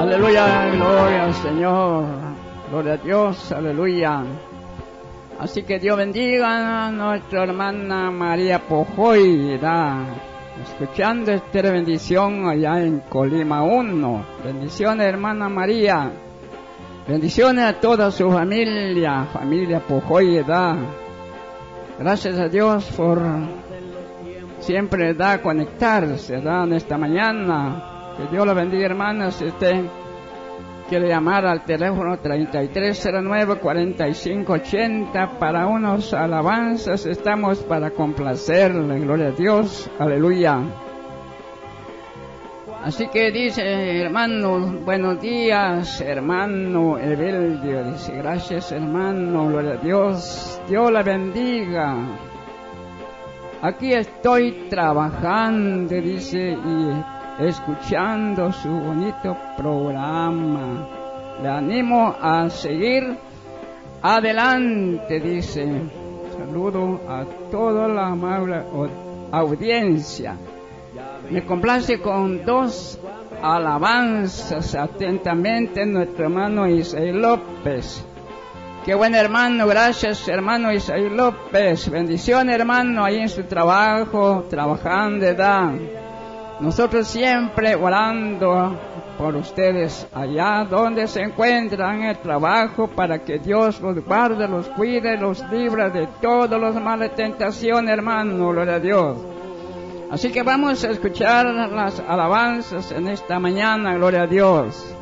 Aleluya, gloria al Señor, gloria a Dios, aleluya. Así que Dios bendiga a nuestra hermana María Pojoy, escuchando esta bendición allá en Colima 1. Bendiciones, hermana María. Bendiciones a toda su familia Pojoy, Gracias a Dios por siempre conectarse, en esta mañana. Que Dios la bendiga, hermana. Si usted quiere llamar al teléfono 3309-4580 para unos alabanzas, estamos para complacerle, gloria a Dios, aleluya. Así que dice, hermano, buenos días, hermano Evelio, dice, gracias, hermano, gloria a Dios, Dios la bendiga. Aquí estoy trabajando, dice, y escuchando su bonito programa. Le animo a seguir adelante, dice. Saludo a toda la amable audiencia. Me complace con dos alabanzas atentamente nuestro hermano Isaí López. Qué buen hermano, gracias hermano Isaí López. Bendición hermano ahí en su trabajo, trabajando, Nosotros siempre orando por ustedes allá donde se encuentran en el trabajo, para que Dios los guarde, los cuide, los libre de todas las malas tentaciones, hermano, gloria a Dios. Así que vamos a escuchar las alabanzas en esta mañana, gloria a Dios.